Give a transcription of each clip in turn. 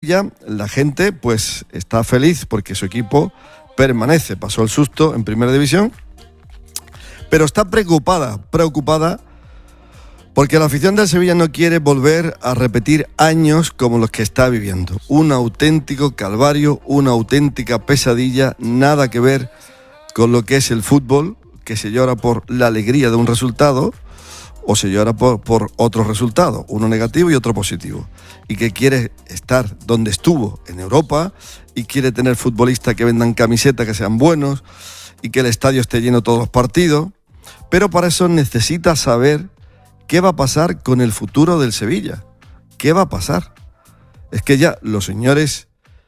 Sevilla, la gente pues está feliz porque su equipo permanece, pasó el susto en Primera División, pero está preocupada porque la afición del Sevilla no quiere volver a repetir años como los que está viviendo. Un auténtico calvario, una auténtica pesadilla, nada que ver con lo que es el fútbol, que se llora por la alegría de un resultado o se llora por otro resultado, uno negativo y otro positivo. Y que quiere estar donde estuvo, en Europa, y quiere tener futbolistas que vendan camisetas, que sean buenos, y que el estadio esté lleno todos los partidos. Pero para eso necesita saber qué va a pasar con el futuro del Sevilla. ¿Qué va a pasar? Es que ya los señores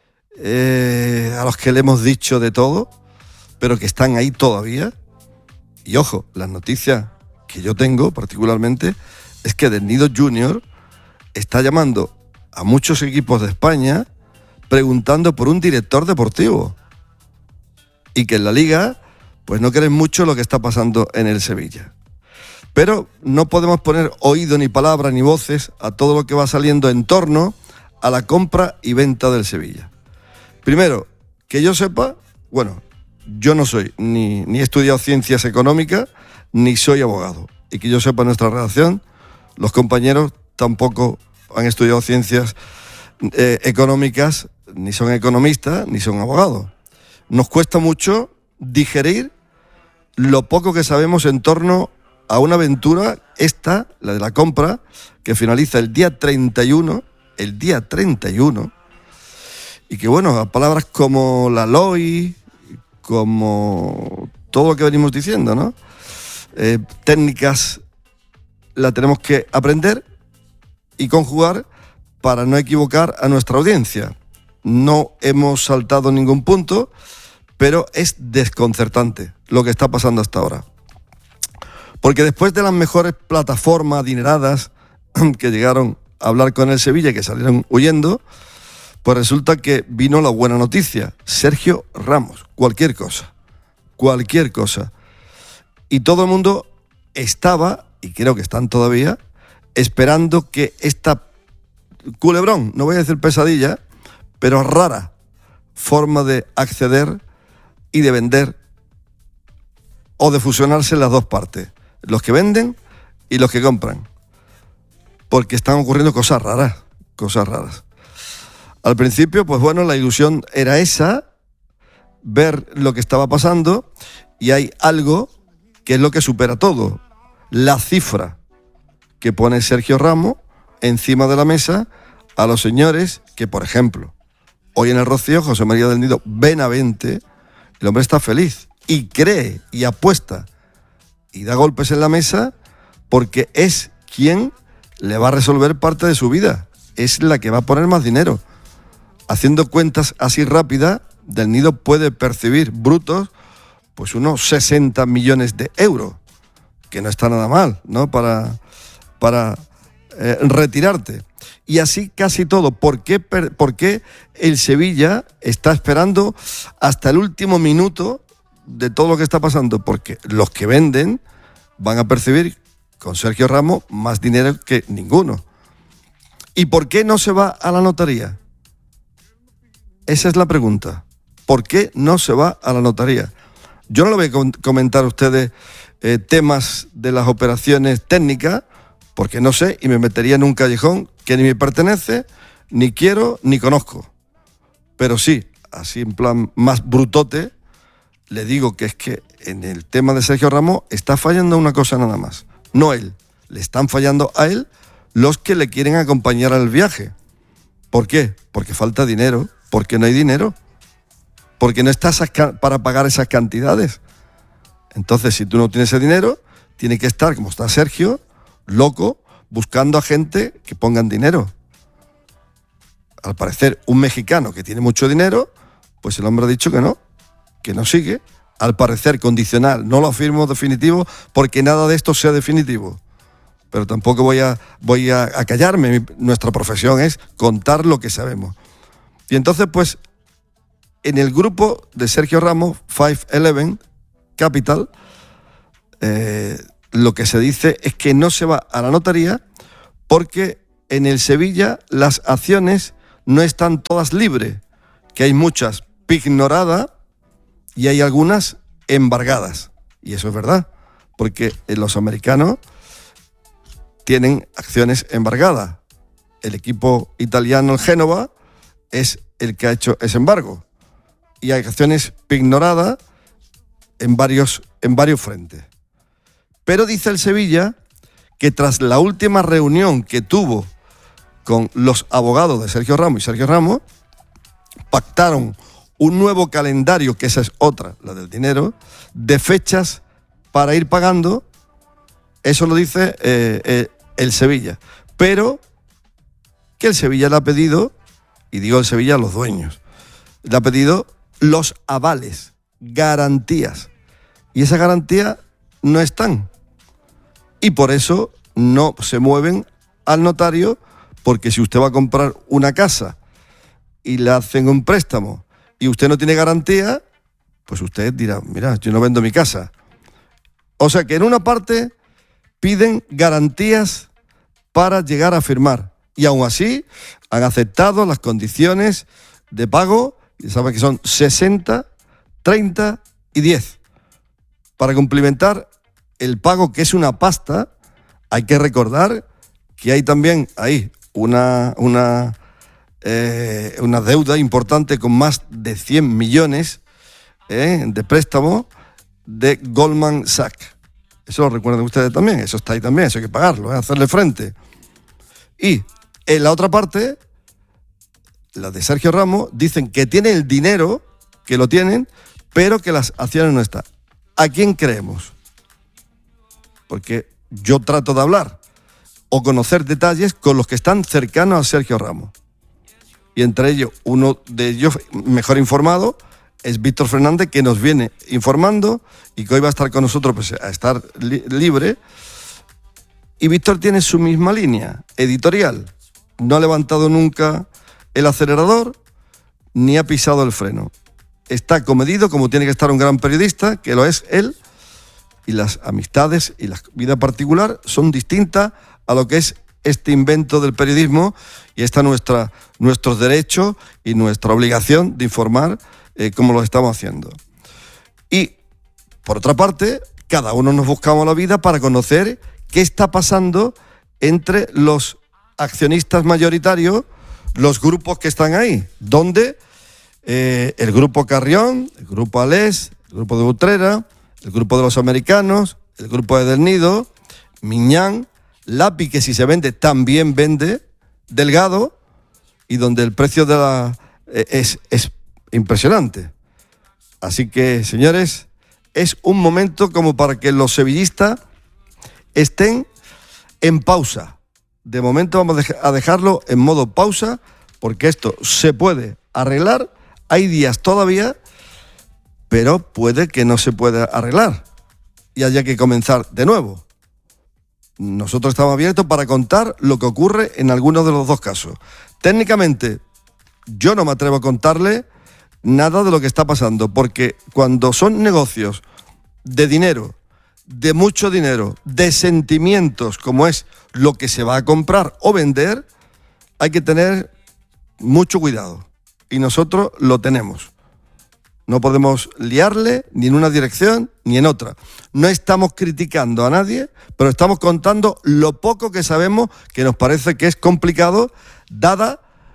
a los que le hemos dicho de todo, pero que están ahí todavía, y ojo, las noticias que yo tengo particularmente es que Del Nido Junior está llamando a muchos equipos de España preguntando por un director deportivo, y que en la Liga pues no creen mucho lo que está pasando en el Sevilla. Pero no podemos poner oído ni palabra ni voces a todo lo que va saliendo en torno a la compra y venta del Sevilla. Primero, que yo sepa, bueno, yo no soy ni he estudiado ciencias económicas ni soy abogado. Y que yo sepa, en nuestra redacción, los compañeros tampoco han estudiado ciencias económicas, ni son economistas, ni son abogados. Nos cuesta mucho digerir lo poco que sabemos en torno a una aventura, esta, la de la compra, que finaliza el día 31, y que bueno, a palabras como la LOI, como todo lo que venimos diciendo, ¿no? Técnicas la tenemos que aprender y conjugar para no equivocar a nuestra audiencia. No hemos saltado ningún punto, pero es desconcertante lo que está pasando hasta ahora. Porque después de las mejores plataformas adineradas que llegaron a hablar con el Sevilla y que salieron huyendo, pues resulta que vino la buena noticia. Sergio Ramos, cualquier cosa. Y todo el mundo estaba, y creo que están todavía, esperando que esta culebrón, no voy a decir pesadilla, pero rara forma de acceder y de vender o de fusionarse en las dos partes. Los que venden y los que compran. Porque están ocurriendo cosas raras. Al principio, pues bueno, la ilusión era esa, ver lo que estaba pasando, y hay algo que es lo que supera todo. La cifra que pone Sergio Ramos encima de la mesa a los señores que, por ejemplo, hoy en el Rocío, José María del Nido Benavente, el hombre está feliz y cree y apuesta y da golpes en la mesa porque es quien le va a resolver parte de su vida. Es la que va a poner más dinero. Haciendo cuentas así rápidas, Del Nido puede percibir brutos pues unos 60 millones de euros, que no está nada mal, ¿no? Para retirarte. Y así casi todo. ¿Por qué el Sevilla está esperando hasta el último minuto de todo lo que está pasando? Porque los que venden van a percibir con Sergio Ramos más dinero que ninguno. ¿Y por qué no se va a la notaría? Esa es la pregunta. ¿Por qué no se va a la notaría? Yo no le voy a comentar a ustedes temas de las operaciones técnicas, porque no sé, y me metería en un callejón que ni me pertenece, ni quiero, ni conozco. Pero sí, así en plan más brutote, le digo que es que en el tema de Sergio Ramos está fallando una cosa nada más. No él, le están fallando a él los que le quieren acompañar al viaje. ¿Por qué? Porque falta dinero, porque no hay dinero, porque no estás para pagar esas cantidades. Entonces, si tú no tienes ese dinero, tiene que estar, como está Sergio, loco, buscando a gente que pongan dinero. Al parecer, un mexicano que tiene mucho dinero, pues el hombre ha dicho que no sigue. Al parecer, condicional, no lo afirmo definitivo, porque nada de esto sea definitivo. Pero tampoco voy a callarme. Nuestra profesión es contar lo que sabemos. Y entonces, pues, en el grupo de Sergio Ramos, 511 Capital, lo que se dice es que no se va a la notaría porque en el Sevilla las acciones no están todas libres, que hay muchas pignoradas y hay algunas embargadas. Y eso es verdad, porque los americanos tienen acciones embargadas. El equipo italiano, el Génova, es el que ha hecho ese embargo. Y hay acciones pignoradas en varios frentes. Pero dice el Sevilla que tras la última reunión que tuvo con los abogados de Sergio Ramos y Sergio Ramos, pactaron un nuevo calendario, que esa es otra, la del dinero, de fechas para ir pagando. Eso lo dice el Sevilla. Pero que el Sevilla le ha pedido, y digo el Sevilla a los dueños, le ha pedido los avales, garantías. Y esas garantías no están. Y por eso no se mueven al notario, porque si usted va a comprar una casa y le hacen un préstamo y usted no tiene garantía, pues usted dirá, mira, yo no vendo mi casa. O sea que en una parte piden garantías para llegar a firmar. Y aún así han aceptado las condiciones de pago, y saben que son 60, 30 y 10. Para complementar el pago, que es una pasta, hay que recordar que hay también ahí una deuda importante con más de 100 millones de préstamo de Goldman Sachs. Eso lo recuerdan ustedes también, eso está ahí también, eso hay que pagarlo, hacerle frente. Y en la otra parte, la de Sergio Ramos, dicen que tienen el dinero, que lo tienen, pero que las acciones no están. ¿A quién creemos? Porque yo trato de hablar o conocer detalles con los que están cercanos a Sergio Ramos. Y entre ellos, uno de ellos mejor informado es Víctor Fernández, que nos viene informando y que hoy va a estar con nosotros, pues, a estar libre. Y Víctor tiene su misma línea editorial. No ha levantado nunca el acelerador ni ha pisado el freno. Está comedido, como tiene que estar un gran periodista, que lo es él, y las amistades y la vida particular son distintas a lo que es este invento del periodismo, y está nuestros derechos y nuestra obligación de informar como lo estamos haciendo. Y, por otra parte, cada uno nos buscamos la vida para conocer qué está pasando entre los accionistas mayoritarios, los grupos que están ahí, donde el grupo Carrión, el grupo Alés, el grupo de Utrera, el grupo de los americanos, el grupo de Del Nido, Miñán, Lapi, que si se vende también vende, Delgado, y donde el precio de es impresionante. Así que, señores, es un momento como para que los sevillistas estén en pausa. De momento vamos a dejarlo en modo pausa, porque esto se puede arreglar. Hay días todavía, pero puede que no se pueda arreglar y haya que comenzar de nuevo. Nosotros estamos abiertos para contar lo que ocurre en algunos de los dos casos. Técnicamente, yo no me atrevo a contarle nada de lo que está pasando, porque cuando son negocios de dinero, de mucho dinero, de sentimientos, como es lo que se va a comprar o vender, hay que tener mucho cuidado. Y nosotros lo tenemos. No podemos liarle ni en una dirección ni en otra. No estamos criticando a nadie, pero estamos contando lo poco que sabemos, que nos parece que es complicado, dada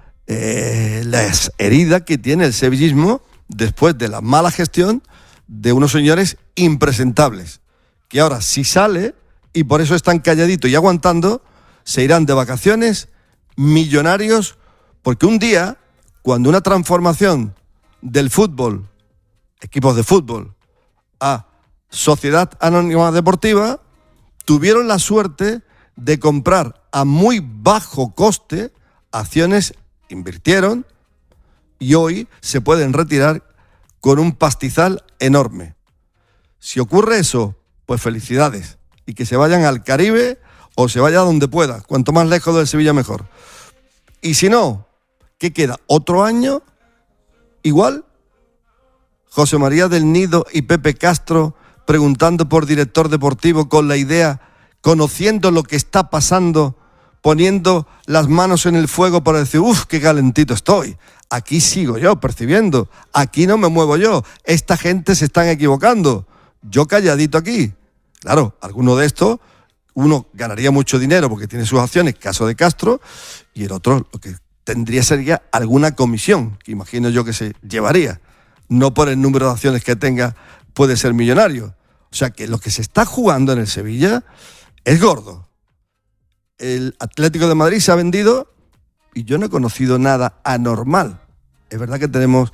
las heridas que tiene el sevillismo después de la mala gestión de unos señores impresentables, que ahora si sale, y por eso están calladitos y aguantando, se irán de vacaciones millonarios, porque un día, cuando una transformación del fútbol, equipos de fútbol, a Sociedad Anónima Deportiva, tuvieron la suerte de comprar a muy bajo coste acciones, invirtieron y hoy se pueden retirar con un pastizal enorme. Si ocurre eso, pues felicidades, y que se vayan al Caribe o se vaya donde pueda, cuanto más lejos del Sevilla mejor. Y si no, ¿qué queda? ¿Otro año? Igual. José María del Nido y Pepe Castro preguntando por director deportivo con la idea, conociendo lo que está pasando, poniendo las manos en el fuego para decir, uff, qué calentito estoy. Aquí sigo yo percibiendo, aquí no me muevo yo, esta gente se están equivocando, yo calladito aquí. Claro, alguno de estos, uno ganaría mucho dinero porque tiene sus acciones, caso de Castro, y el otro lo que tendría sería alguna comisión, que imagino yo que se llevaría. No por el número de acciones que tenga puede ser millonario. O sea que lo que se está jugando en el Sevilla es gordo. El Atlético de Madrid se ha vendido y yo no he conocido nada anormal. Es verdad que tenemos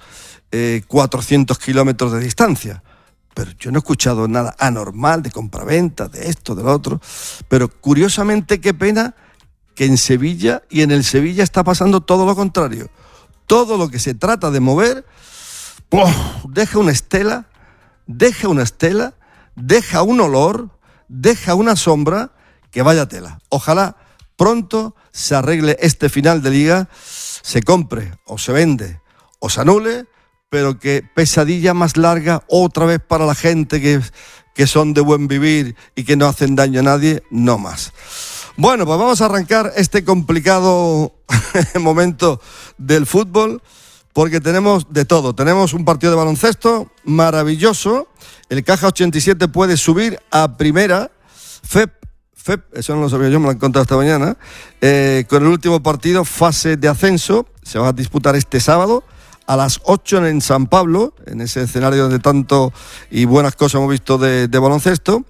400 kilómetros de distancia, pero yo no he escuchado nada anormal de compraventa, de esto, de lo otro. Pero curiosamente, qué pena que en Sevilla y en el Sevilla está pasando todo lo contrario. Todo lo que se trata de mover, deja una estela, deja un olor, deja una sombra, que vaya tela. Ojalá pronto se arregle este final de liga, se compre o se vende o se anule, pero que pesadilla más larga otra vez para la gente que son de buen vivir y que no hacen daño a nadie, no más. Bueno, pues vamos a arrancar este complicado momento del fútbol, porque tenemos de todo. Tenemos un partido de baloncesto maravilloso. El Caja 87 puede subir a primera. FEP, eso no lo sabía yo, me lo han contado esta mañana. Con el último partido, fase de ascenso, se va a disputar este sábado a las 8 en San Pablo, en ese escenario donde tanto y buenas cosas hemos visto de baloncesto.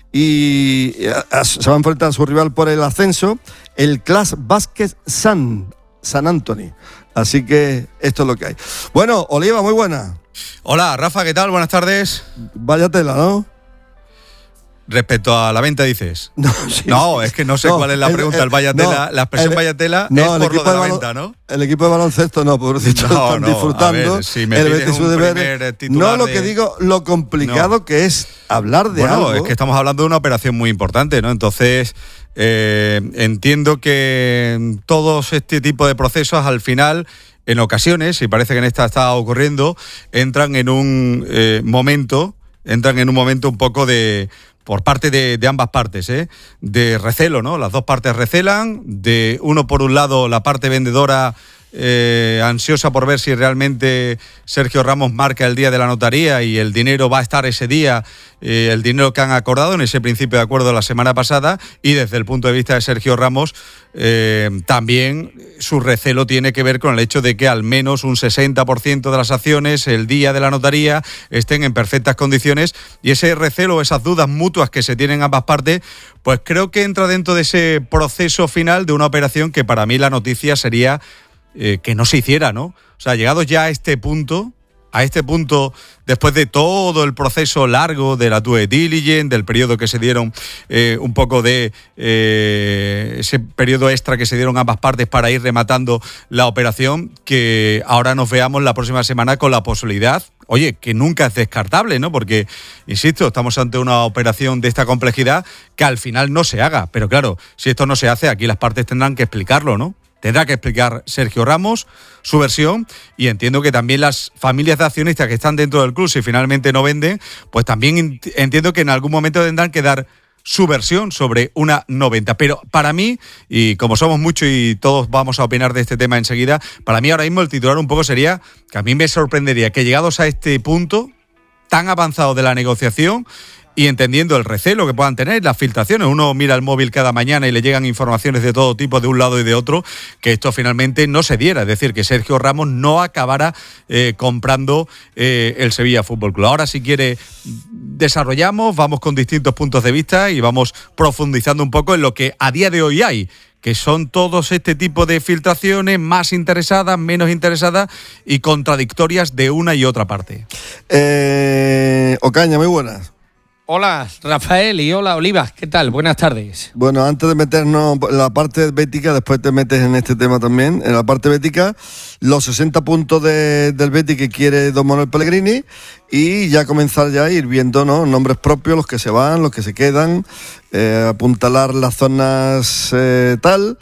Y se va a enfrentar a su rival por el ascenso, el Class Basket San Anthony. Así que esto es lo que hay. Bueno, Oliva, muy buena. Hola, Rafa, ¿qué tal? Buenas tardes. Vaya tela, ¿no? Respecto a la venta, dices. No, sí, no, es que no sé cuál es la pregunta. El vaya tela, la expresión vaya tela es por lo de la venta, ¿no? El equipo de baloncesto no, pobrecito, están disfrutando. Ver, si me el Betis su deber. No, lo que digo, lo complicado que es hablar de algo. Bueno, es que estamos hablando de una operación muy importante, ¿no? Entonces, entiendo que todos este tipo de procesos al final, en ocasiones, y parece que en esta está ocurriendo, entran en un momento un poco de, por parte de ambas partes, de recelo, ¿no? Las dos partes recelan, de uno por un lado la parte vendedora ansiosa por ver si realmente Sergio Ramos marca el día de la notaría y el dinero va a estar ese día, el dinero que han acordado en ese principio de acuerdo la semana pasada, y desde el punto de vista de Sergio Ramos también su recelo tiene que ver con el hecho de que al menos un 60% de las acciones el día de la notaría estén en perfectas condiciones, y ese recelo, esas dudas mutuas que se tienen ambas partes, pues creo que entra dentro de ese proceso final de una operación que para mí la noticia sería que no se hiciera, ¿no? O sea, llegados ya a este punto, después de todo el proceso largo de la due diligence, del periodo que se dieron, un poco de ese periodo extra que se dieron ambas partes para ir rematando la operación, que ahora nos veamos la próxima semana con la posibilidad, oye, que nunca es descartable, ¿no? Porque, insisto, estamos ante una operación de esta complejidad que al final no se haga. Pero claro, si esto no se hace, aquí las partes tendrán que explicarlo, ¿no? Tendrá que explicar Sergio Ramos su versión, y entiendo que también las familias de accionistas que están dentro del club, si finalmente no venden, pues también entiendo que en algún momento tendrán que dar su versión sobre una no venta. Pero para mí, y como somos muchos y todos vamos a opinar de este tema enseguida, para mí ahora mismo el titular un poco sería que a mí me sorprendería que llegados a este punto tan avanzado de la negociación, y entendiendo el recelo que puedan tener, las filtraciones, uno mira el móvil cada mañana y le llegan informaciones de todo tipo de un lado y de otro, que esto finalmente no se diera, es decir, que Sergio Ramos no acabara comprando el Sevilla Fútbol Club. Ahora, si quiere, desarrollamos, vamos con distintos puntos de vista y vamos profundizando un poco en lo que a día de hoy hay, que son todos este tipo de filtraciones, más interesadas, menos interesadas y contradictorias de una y otra parte. Ocaña, muy buenas. Hola, Rafael, y hola, Olivas, ¿qué tal? Buenas tardes. Bueno, antes de meternos en la parte bética, después te metes en este tema también, en la parte bética, los 60 puntos del Betis que quiere don Manuel Pellegrini, y ya comenzar ya a ir viendo, ¿no?, nombres propios, los que se van, los que se quedan, apuntalar las zonas tal.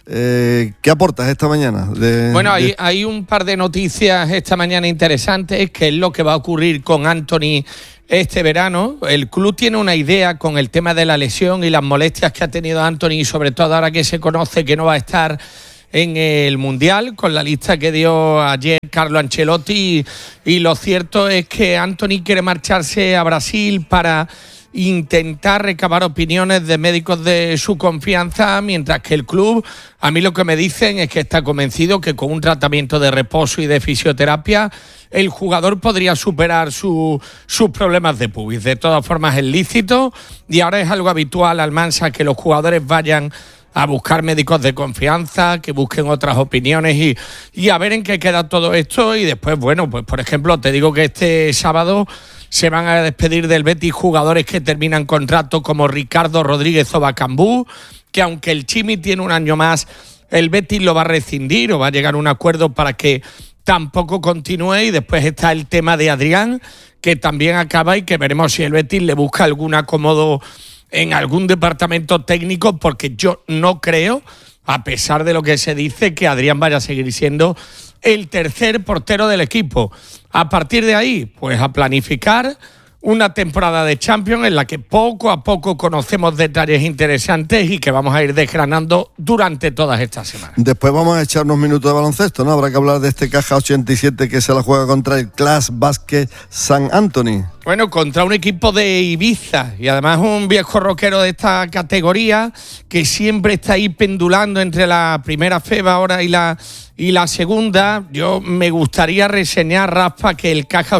¿Qué aportas esta mañana? Bueno, hay un par de noticias esta mañana interesantes, que es lo que va a ocurrir con Antony este verano. El club tiene una idea con el tema de la lesión y las molestias que ha tenido Antony, y sobre todo ahora que se conoce que no va a estar en el Mundial, con la lista que dio ayer Carlo Ancelotti, y lo cierto es que Antony quiere marcharse a Brasil para intentar recabar opiniones de médicos de su confianza, mientras que el club, a mí lo que me dicen es que está convencido que con un tratamiento de reposo y de fisioterapia el jugador podría superar sus problemas de pubis. De todas formas es lícito, y ahora es algo habitual, Almansa, que los jugadores vayan a buscar médicos de confianza, que busquen otras opiniones y a ver en qué queda todo esto. Y después, bueno, pues por ejemplo, te digo que este sábado se van a despedir del Betis jugadores que terminan contrato, como Ricardo Rodríguez o Bacambú, que aunque el Chimi tiene un año más, el Betis lo va a rescindir o va a llegar a un acuerdo para que tampoco continúe. Y después está el tema de Adrián, que también acaba, y que veremos si el Betis le busca algún acomodo en algún departamento técnico, porque yo no creo, a pesar de lo que se dice, que Adrián vaya a seguir siendo el tercer portero del equipo. A partir de ahí, pues a planificar una temporada de Champions en la que poco a poco conocemos detalles interesantes y que vamos a ir desgranando durante todas estas semanas. Después vamos a echar unos minutos de baloncesto, ¿no? Habrá que hablar de este Caja 87 que se la juega contra el Clas Basket San Anthony. Bueno, contra un equipo de Ibiza, y además un viejo rockero de esta categoría que siempre está ahí pendulando entre la primera FEBA ahora y la segunda. Yo me gustaría reseñar, Rafa, que el Caja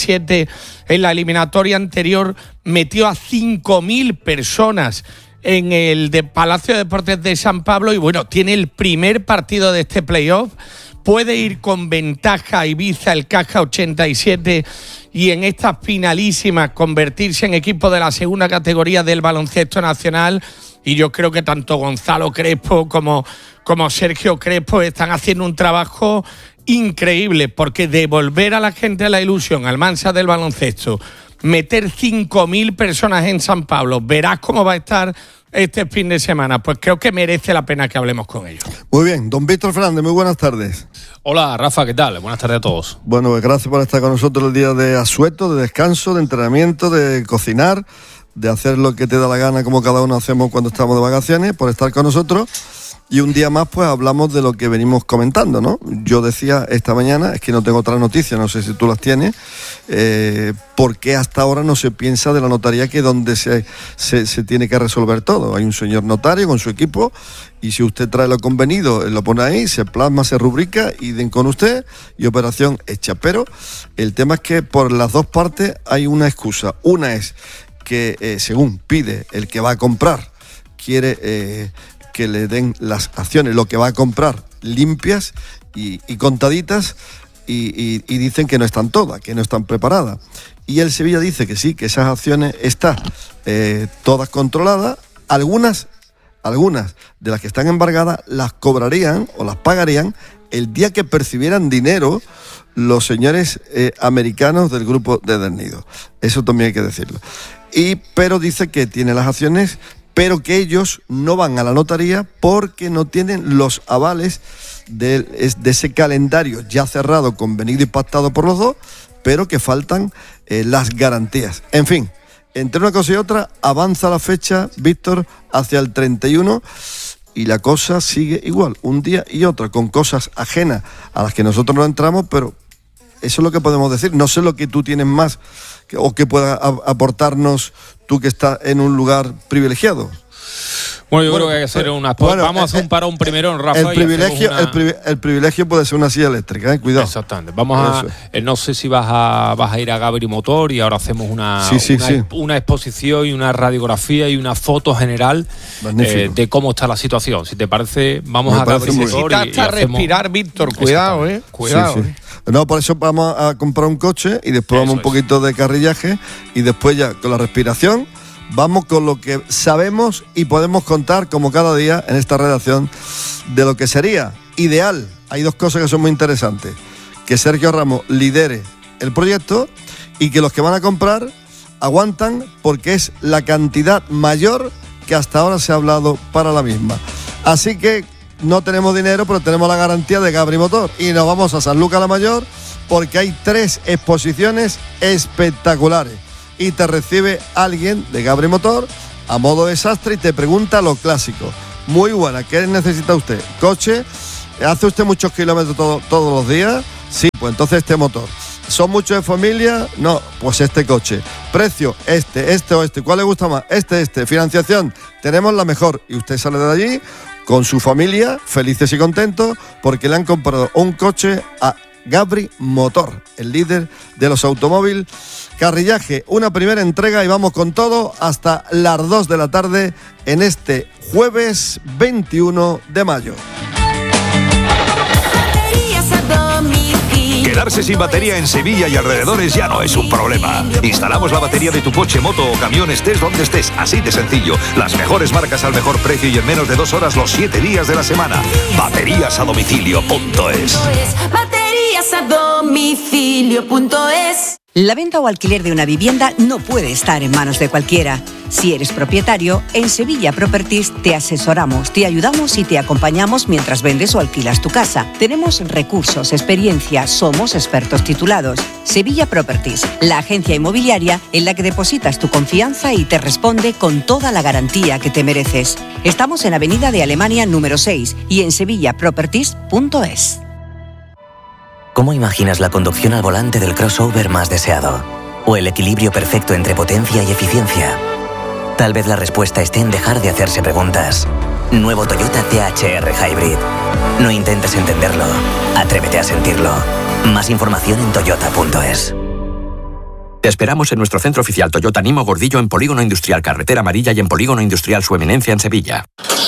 87 en la eliminatoria anterior metió a 5.000 personas en el Palacio de Deportes de San Pablo, y bueno, tiene el primer partido de este playoff. Puede ir con ventaja a Ibiza el Caja 87 y en esta finalísima convertirse en equipo de la segunda categoría del baloncesto nacional. Y yo creo que tanto Gonzalo Crespo como Sergio Crespo están haciendo un trabajo increíble, porque devolver a la gente la ilusión, Almansa, del baloncesto, meter 5.000 personas en San Pablo, verás cómo va a estar este fin de semana. Pues creo que merece la pena que hablemos con ellos. Muy bien, don Víctor Fernández, muy buenas tardes. Hola, Rafa, ¿qué tal? Buenas tardes a todos. Bueno, pues gracias por estar con nosotros el día de asueto, de descanso, de entrenamiento, de cocinar, de hacer lo que te da la gana, como cada uno hacemos cuando estamos de vacaciones, por estar con nosotros. Y un día más, pues hablamos de lo que venimos comentando, ¿no? Yo decía esta mañana, es que no tengo otras noticias, no sé si tú las tienes, ¿por qué hasta ahora no se piensa de la notaría, que es donde se tiene que resolver todo? Hay un señor notario con su equipo, y si usted trae lo convenido, lo pone ahí, se plasma, se rubrica, y den con usted, y operación hecha. Pero el tema es que por las dos partes hay una excusa. Una es que, según pide el que va a comprar, quiere que le den las acciones, lo que va a comprar, limpias y contaditas, y dicen que no están todas, que no están preparadas. Y el Sevilla dice que sí, que esas acciones están todas controladas. Algunas de las que están embargadas las cobrarían o las pagarían el día que percibieran dinero los señores americanos del grupo de Dernido. Eso también hay que decirlo. Pero dice que tiene las acciones, pero que ellos no van a la notaría porque no tienen los avales de ese calendario ya cerrado, convenido y pactado por los dos, pero que faltan las garantías. En fin, entre una cosa y otra, avanza la fecha, Víctor, hacia el 31, y la cosa sigue igual, un día y otro, con cosas ajenas a las que nosotros no entramos, pero eso es lo que podemos decir. No sé lo que tú tienes más o que pueda aportarnos tú, que estás en un lugar privilegiado. Bueno, yo creo que hay que hacer vamos a hacer un parón primero en Rafa. El privilegio puede ser una silla eléctrica, cuidado. Exactamente. No sé si vas a ir a Gabri Motor, y ahora hacemos una exposición y una radiografía y una foto general de cómo está la situación. Si te parece, vamos a Gabri Motor. Necesitas respirar, Víctor, cuidado, cuidado. Sí. No, por eso vamos a comprar un coche y después vamos un poquito de carrillaje, y después ya con la respiración vamos con lo que sabemos y podemos contar, como cada día en esta redacción, de lo que sería ideal. Hay dos cosas que son muy interesantes: que Sergio Ramos lidere el proyecto, y que los que van a comprar aguantan, porque es la cantidad mayor que hasta ahora se ha hablado para la misma. Así que no tenemos dinero, pero tenemos la garantía de Gabri Motor. Y nos vamos a Sanlúcar la Mayor porque hay 3 exposiciones espectaculares. Y te recibe alguien de Gabri Motor a modo de sastre y te pregunta lo clásico. Muy buena, ¿qué necesita usted? ¿Coche? ¿Hace usted muchos kilómetros todos los días? Sí, pues entonces este motor. ¿Son muchos de familia? No, pues este coche. ¿Precio? Este o este. ¿Cuál le gusta más? Este. Financiación, tenemos la mejor. Y usted sale de allí con su familia, felices y contentos, porque le han comprado un coche a Gabri Motor, el líder de los automóviles. Carrillaje, una primera entrega y vamos con todo hasta las 2 de la tarde en este jueves 21 de mayo. Quedarse sin batería en Sevilla y alrededores ya no es un problema. Instalamos la batería de tu coche, moto o camión, estés donde estés, así de sencillo. Las mejores marcas al mejor precio y en menos de 2 horas los 7 días de la semana. Bateriasadomicilio.es. Bateriasadomicilio.es. La venta o alquiler de una vivienda no puede estar en manos de cualquiera. Si eres propietario, en Sevilla Properties te asesoramos, te ayudamos y te acompañamos mientras vendes o alquilas tu casa. Tenemos recursos, experiencia, somos expertos titulados. Sevilla Properties, la agencia inmobiliaria en la que depositas tu confianza y te responde con toda la garantía que te mereces. Estamos en Avenida de Alemania número 6 y en sevillaproperties.es. ¿Cómo imaginas la conducción al volante del crossover más deseado? ¿O el equilibrio perfecto entre potencia y eficiencia? Tal vez la respuesta esté en dejar de hacerse preguntas. Nuevo Toyota THR Hybrid. No intentes entenderlo, atrévete a sentirlo. Más información en toyota.es. Te esperamos en nuestro centro oficial Toyota Nimo Gordillo en Polígono Industrial Carretera Amarilla y en Polígono Industrial Su Eminencia en Sevilla.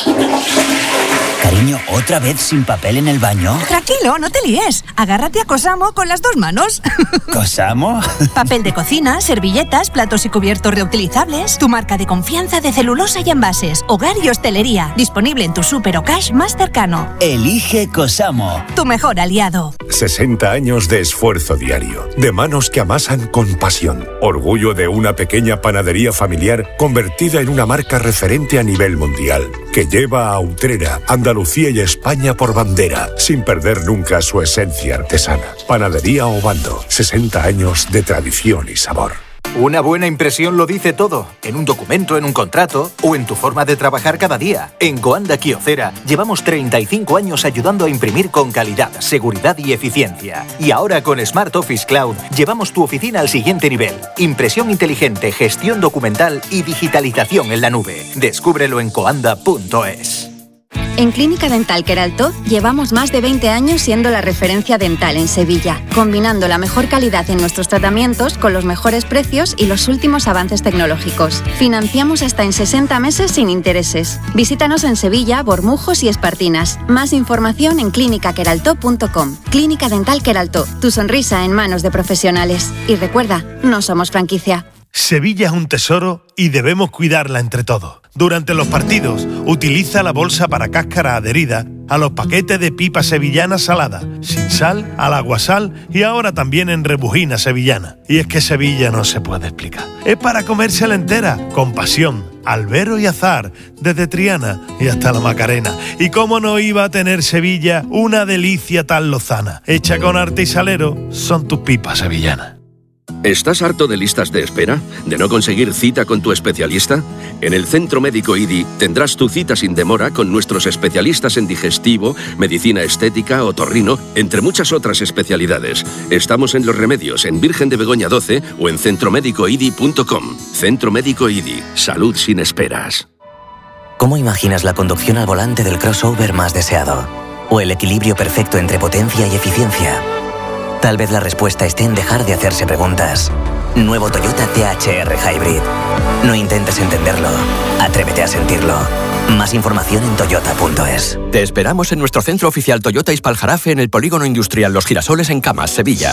Cariño, ¿otra vez sin papel en el baño? Tranquilo, no te líes. Agárrate a Cosamo con las 2 manos. ¿Cosamo? Papel de cocina, servilletas, platos y cubiertos reutilizables. Tu marca de confianza de celulosa y envases. Hogar y hostelería. Disponible en tu súper o cash más cercano. Elige Cosamo. Tu mejor aliado. 60 años de esfuerzo diario. De manos que amasan con pasión. Orgullo de una pequeña panadería familiar convertida en una marca referente a nivel mundial. Que lleva a Utrera, Andalucía y España por bandera, sin perder nunca su esencia artesana. Panadería Obando, 60 años de tradición y sabor. Una buena impresión lo dice todo, en un documento, en un contrato o en tu forma de trabajar cada día. En Coanda Kyocera llevamos 35 años ayudando a imprimir con calidad, seguridad y eficiencia. Y ahora con Smart Office Cloud llevamos tu oficina al siguiente nivel. Impresión inteligente, gestión documental y digitalización en la nube. Descúbrelo en coanda.es. En Clínica Dental Queraltó llevamos más de 20 años siendo la referencia dental en Sevilla, combinando la mejor calidad en nuestros tratamientos con los mejores precios y los últimos avances tecnológicos. Financiamos hasta en 60 meses sin intereses. Visítanos en Sevilla, Bormujos y Espartinas. Más información en clinicaqueraltó.com. Clínica Dental Queraltó, tu sonrisa en manos de profesionales. Y recuerda, no somos franquicia. Sevilla es un tesoro y debemos cuidarla entre todos. Durante los partidos, utiliza la bolsa para cáscara adherida a los paquetes de pipa sevillana salada, sin sal, al aguasal y ahora también en rebujina sevillana. Y es que Sevilla no se puede explicar. Es para comérsela entera, con pasión, albero y azar, desde Triana y hasta la Macarena. Y cómo no iba a tener Sevilla una delicia tan lozana. Hecha con arte y salero, son tus pipas sevillanas. ¿Estás harto de listas de espera? ¿De no conseguir cita con tu especialista? En el Centro Médico IDI tendrás tu cita sin demora con nuestros especialistas en digestivo, medicina estética, otorrino, entre muchas otras especialidades. Estamos en Los Remedios, en Virgen de Begoña 12 o en centromédicoidi.com. Centro Médico IDI. Salud sin esperas. ¿Cómo imaginas la conducción al volante del crossover más deseado? ¿O el equilibrio perfecto entre potencia y eficiencia? Tal vez la respuesta esté en dejar de hacerse preguntas. Nuevo Toyota THR Hybrid. No intentes entenderlo, atrévete a sentirlo. Más información en toyota.es. Te esperamos en nuestro centro oficial Toyota Ispaljarafe en el Polígono Industrial Los Girasoles en Camas, Sevilla.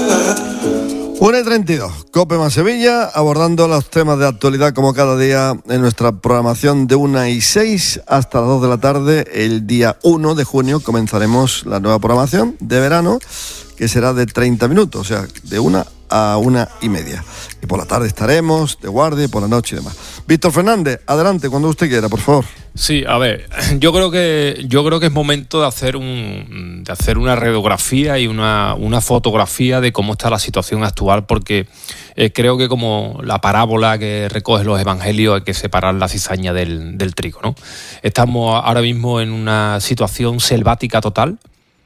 1:32, COPE más Sevilla, abordando los temas de actualidad como cada día en nuestra programación de 1:06 hasta las 2 de la tarde. El día 1 de junio comenzaremos la nueva programación de verano, que será de 30 minutos, o sea, de 1 a 1:30. Y por la tarde estaremos de guardia, por la noche y demás. Víctor Fernández, adelante, cuando usted quiera, por favor. Sí, a ver, yo creo que es momento de hacer una radiografía y una fotografía de cómo está la situación actual, porque creo que como la parábola que recoge los evangelios, hay que separar la cizaña del trigo, ¿no? Estamos ahora mismo en una situación selvática total,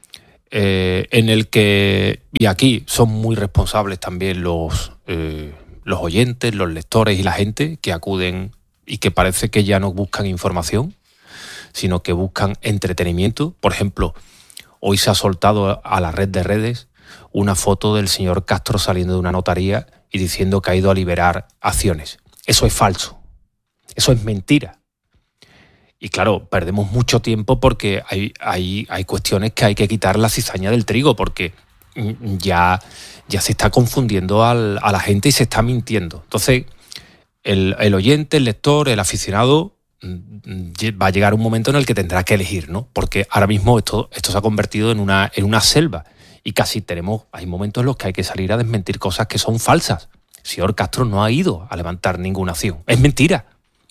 en el que, y aquí son muy responsables también los oyentes, los lectores y la gente que acuden y que parece que ya no buscan información, sino que buscan entretenimiento. Por ejemplo, hoy se ha soltado a la red de redes una foto del señor Castro saliendo de una notaría y diciendo que ha ido a liberar acciones. Eso es falso, eso es mentira. Y claro, perdemos mucho tiempo porque hay cuestiones que hay que quitar la cizaña del trigo, porque ya se está confundiendo a la gente y se está mintiendo. Entonces, el oyente, el lector, el aficionado va a llegar un momento en el que tendrá que elegir, ¿no? Porque ahora mismo esto se ha convertido en una selva y casi hay momentos en los que hay que salir a desmentir cosas que son falsas. El señor Castro no ha ido a levantar ninguna acción. Es mentira.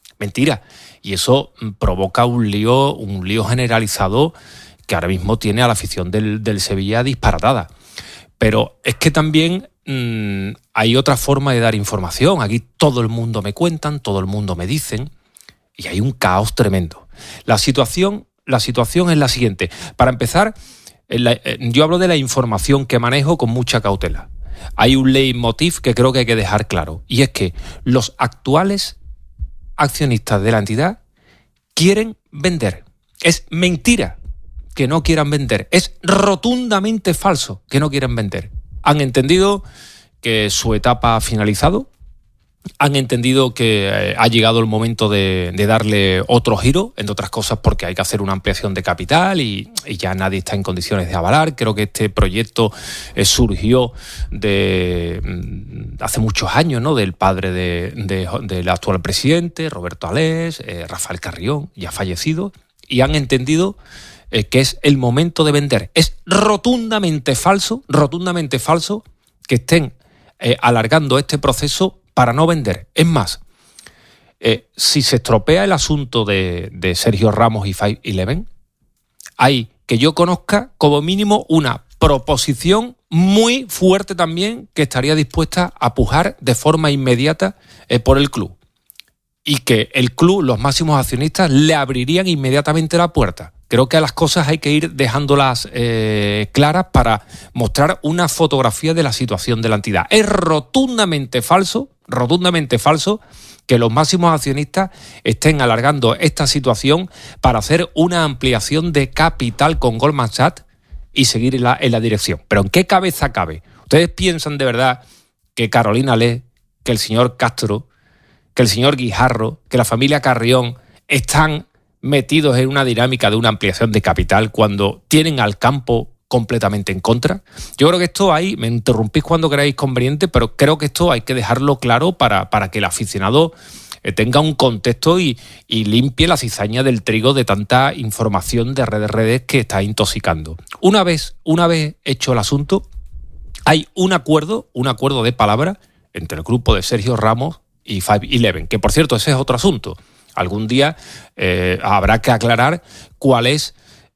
Y eso provoca un lío generalizado que ahora mismo tiene a la afición del Sevilla disparatada. Pero es que también hay otra forma de dar información. Aquí todo el mundo me cuentan, todo el mundo me dicen, y hay un caos tremendo. La situación es la siguiente. Para empezar, yo hablo de la información que manejo con mucha cautela. Hay un leitmotiv que creo que hay que dejar claro, y es que los actuales accionistas de la entidad quieren vender. Es mentira que no quieran vender. Es rotundamente falso que no quieran vender. Han entendido que su etapa ha finalizado, han entendido que ha llegado el momento de darle otro giro, entre otras cosas porque hay que hacer una ampliación de capital y ya nadie está en condiciones de avalar. Creo que este proyecto surgió hace muchos años, ¿no? Del padre del actual presidente, Roberto Alés, Rafael Carrión, ya fallecido, y han entendido que es el momento de vender. Es rotundamente falso que estén alargando este proceso para no vender. Es más, si se estropea el asunto de Sergio Ramos y 5-11, hay, que yo conozca, como mínimo una proposición muy fuerte también que estaría dispuesta a pujar de forma inmediata por el club. Y que el club, los máximos accionistas, le abrirían inmediatamente la puerta. Creo que a las cosas hay que ir dejándolas claras para mostrar una fotografía de la situación de la entidad. Es rotundamente falso que los máximos accionistas estén alargando esta situación para hacer una ampliación de capital con Goldman Sachs y seguir en la dirección. ¿Pero en qué cabeza cabe? ¿Ustedes piensan de verdad que Carolina Alés, que el señor Castro, que el señor Guijarro, que la familia Carrión están metidos en una dinámica de una ampliación de capital cuando tienen al campo completamente en contra? Yo creo que esto me interrumpís cuando creáis conveniente, pero creo que esto hay que dejarlo claro para que el aficionado tenga un contexto y limpie la cizaña del trigo de tanta información de redes que está intoxicando. Una vez hecho el asunto, hay un acuerdo de palabra entre el grupo de Sergio Ramos y 5-11, que por cierto ese es otro asunto. Algún día habrá que aclarar cuál es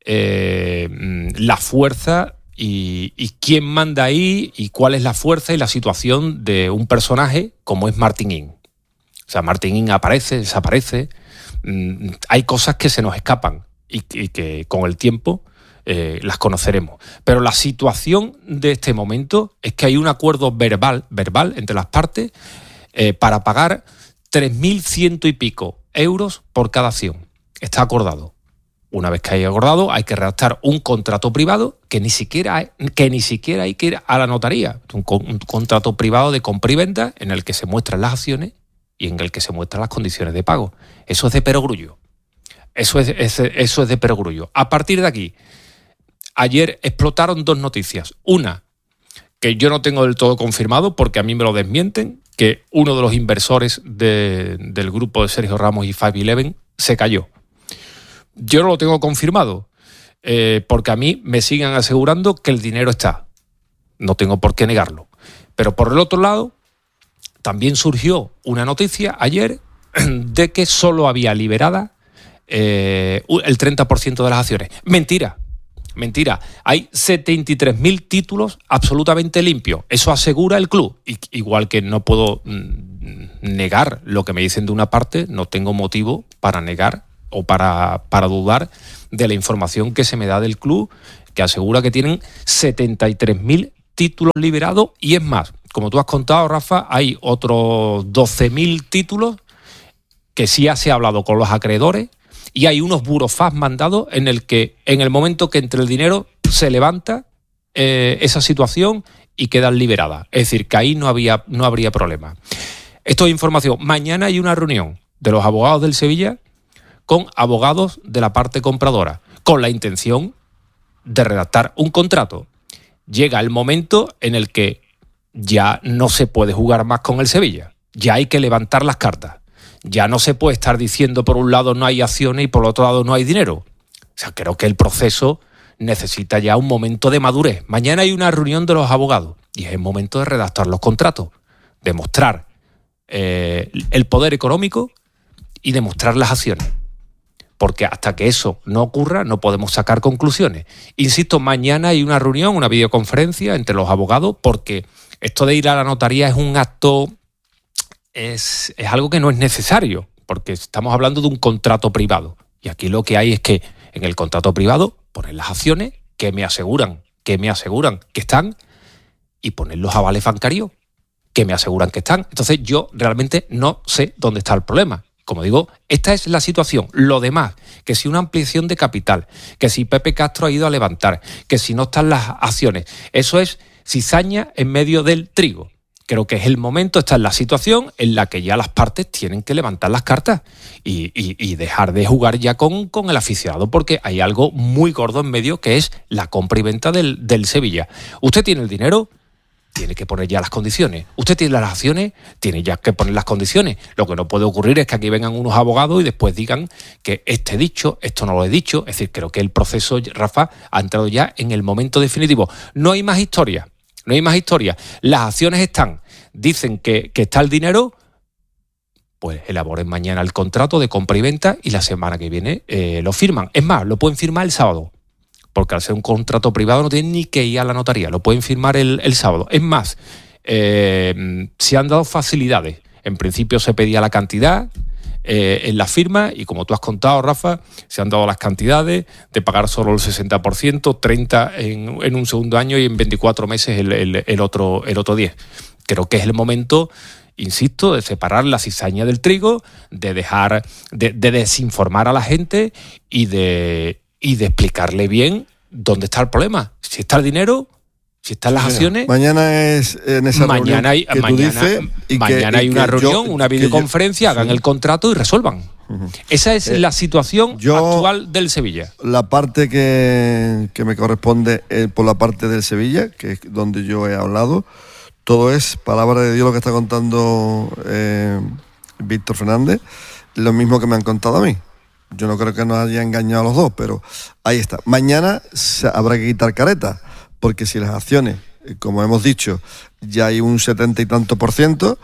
la fuerza y quién manda ahí y cuál es la fuerza y la situación de un personaje como es Martín Ing. O sea, Martín Ing aparece, desaparece. Hay cosas que se nos escapan y que con el tiempo las conoceremos. Pero la situación de este momento es que hay un acuerdo verbal entre las partes para pagar 3.100 y pico euros por cada acción. Está acordado. Una vez que haya acordado, hay que redactar un contrato privado que ni siquiera hay que ir a la notaría. Un contrato privado de compra y venta en el que se muestran las acciones y en el que se muestran las condiciones de pago. Eso es de perogrullo. Eso es de perogrullo. A partir de aquí, ayer explotaron dos noticias. Una, que yo no tengo del todo confirmado porque a mí me lo desmienten, que uno de los inversores del grupo de Sergio Ramos y 5-11 se cayó. Yo no lo tengo confirmado porque a mí me siguen asegurando que el dinero está. No tengo por qué negarlo. Pero por el otro lado, también surgió una noticia ayer de que solo había liberada el 30% de las acciones. Mentira. Hay 73.000 títulos absolutamente limpios. Eso asegura el club. Igual que no puedo negar lo que me dicen de una parte, no tengo motivo para negar o para dudar de la información que se me da del club, que asegura que tienen 73.000 títulos liberados. Y es más, como tú has contado, Rafa, hay otros 12.000 títulos que sí se ha hablado con los acreedores, y hay unos burofax mandados en el que en el momento que entre el dinero se levanta esa situación y quedan liberadas. Es decir, que ahí no habría problema. Esto es información. Mañana hay una reunión de los abogados del Sevilla con abogados de la parte compradora, con la intención de redactar un contrato. Llega el momento en el que ya no se puede jugar más con el Sevilla. Ya hay que levantar las cartas. Ya no se puede estar diciendo por un lado no hay acciones y por otro lado no hay dinero. O sea, creo que el proceso necesita ya un momento de madurez. Mañana hay una reunión de los abogados y es el momento de redactar los contratos, demostrar el poder económico y demostrar las acciones. Porque hasta que eso no ocurra no podemos sacar conclusiones. Insisto, mañana hay una reunión, una videoconferencia entre los abogados, porque esto de ir a la notaría es un acto... Es algo que no es necesario, porque estamos hablando de un contrato privado. Y aquí lo que hay es que en el contrato privado poner las acciones que me aseguran que están, y poner los avales bancarios que me aseguran que están. Entonces yo realmente no sé dónde está el problema. Como digo, esta es la situación. Lo demás, que si una ampliación de capital, que si Pepe Castro ha ido a levantar, que si no están las acciones, eso es cizaña en medio del trigo. Creo que es el momento, esta es la situación en la que ya las partes tienen que levantar las cartas y dejar de jugar ya con el aficionado, porque hay algo muy gordo en medio, que es la compra y venta del Sevilla. Usted tiene el dinero, tiene que poner ya las condiciones. Usted tiene las acciones, tiene ya que poner las condiciones. Lo que no puede ocurrir es que aquí vengan unos abogados y después digan que he dicho, esto no lo he dicho. Es decir, creo que el proceso, Rafa, ha entrado ya en el momento definitivo. No hay más historia. Las acciones están. Dicen que está el dinero, pues elaboren mañana el contrato de compra y venta y la semana que viene lo firman. Es más, lo pueden firmar el sábado, porque al ser un contrato privado no tienen ni que ir a la notaría, lo pueden firmar el sábado. Es más, se han dado facilidades. En principio se pedía la cantidad en la firma, y como tú has contado, Rafa, se han dado las cantidades de pagar solo el 60%, 30% en un segundo año y en 24 meses el otro 10%. Creo que es el momento, insisto, de separar la cizaña del trigo, de dejar de desinformar a la gente y de explicarle bien dónde está el problema. Si está el dinero, si están las acciones. Mañana es en esa reunión que tú dices. Mañana hay una reunión, una videoconferencia, hagan el contrato y resuelvan. Esa es la situación actual del Sevilla. La parte que me corresponde por la parte del Sevilla, que es donde yo he hablado, todo es palabra de Dios lo que está contando Víctor Fernández, lo mismo que me han contado a mí. Yo no creo que nos haya engañado a los dos, pero ahí está. Mañana habrá que quitar caretas, porque si las acciones, como hemos dicho, ya hay un 70 y tanto %,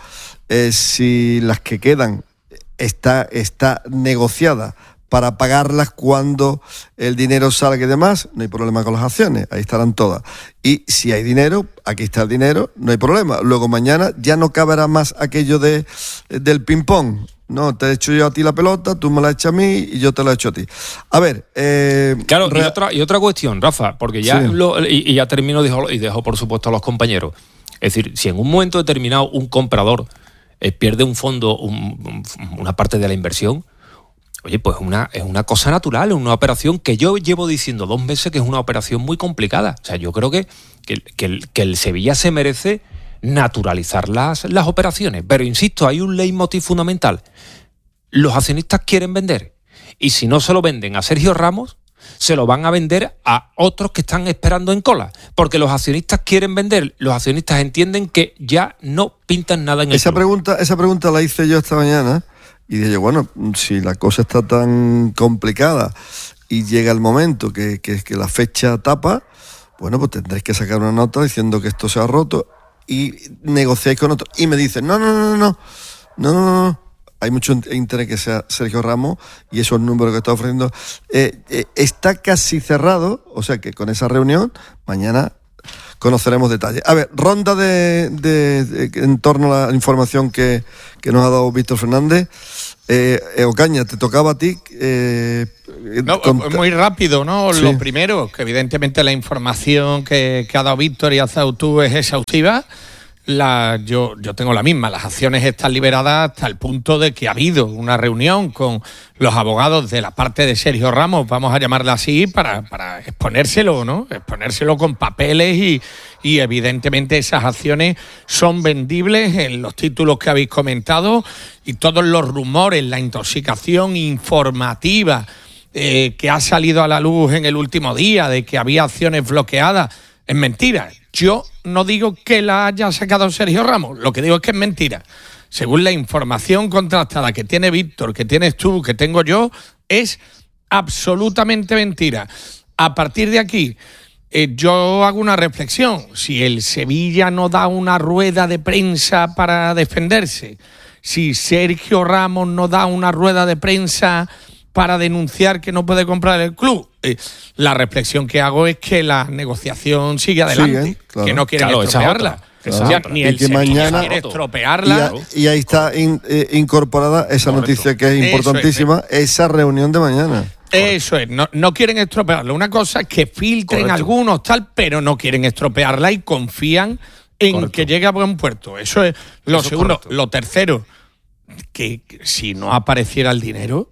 si las que quedan está negociada para pagarlas cuando el dinero salga y demás, no hay problema con las acciones, ahí estarán todas. Y si hay dinero, aquí está el dinero, no hay problema. Luego mañana ya no caberá más aquello del ping-pong. No, te he hecho yo a ti la pelota, tú me la echas a mí y yo te la echo a ti. A ver... claro, y otra cuestión, Rafa, porque ya y ya termino y dejo por supuesto a los compañeros. Es decir, si en un momento determinado un comprador pierde un fondo, una parte de la inversión, oye, pues es una cosa natural, es una operación que yo llevo diciendo 2 meses que es una operación muy complicada. O sea, yo creo que el Sevilla se merece naturalizar las operaciones. Pero insisto, hay un leitmotiv fundamental. Los accionistas quieren vender. Y si no se lo venden a Sergio Ramos, se lo van a vender a otros que están esperando en cola. Porque los accionistas quieren vender. Los accionistas entienden que ya no pintan nada en el club. Esa pregunta la hice yo esta mañana. Y dije yo, bueno, si la cosa está tan complicada y llega el momento que la fecha tapa, bueno, pues tendréis que sacar una nota diciendo que esto se ha roto y negociáis con otro y me dicen, no. Hay mucho interés que sea Sergio Ramos y esos números que está ofreciendo. Está casi cerrado, o sea que con esa reunión mañana conoceremos detalles. A ver, ronda de en torno a la información que nos ha dado Víctor Fernández. Ocaña, te tocaba a ti. Muy rápido, ¿no? Sí. Lo primero, que evidentemente la información que ha dado Víctor y has dado tú es exhaustiva. Yo tengo la misma. Las acciones están liberadas hasta el punto de que ha habido una reunión con los abogados de la parte de Sergio Ramos, vamos a llamarla así, para exponérselo, ¿no? Exponérselo con papeles y evidentemente esas acciones son vendibles en los títulos que habéis comentado y todos los rumores, la intoxicación informativa que ha salido a la luz en el último día de que había acciones bloqueadas, es mentira. Yo no digo que la haya sacado Sergio Ramos, lo que digo es que es mentira. Según la información contrastada que tiene Víctor, que tienes tú, que tengo yo, es absolutamente mentira. A partir de aquí, yo hago una reflexión. Si el Sevilla no da una rueda de prensa para defenderse, si Sergio Ramos no da una rueda de prensa para denunciar que no puede comprar el club, la reflexión que hago es que la negociación sigue adelante, claro. Que no quieren estropearla. Ni el Sevilla mañana quiere estropearla. Y ahí está incorporada esa noticia que es importantísima, esa reunión de mañana. Eso es, no quieren estropearla. Una cosa es que filtren algunos tal, pero no quieren estropearla y confían en que llegue a buen puerto. Eso es lo segundo. Lo tercero, que si no apareciera el dinero,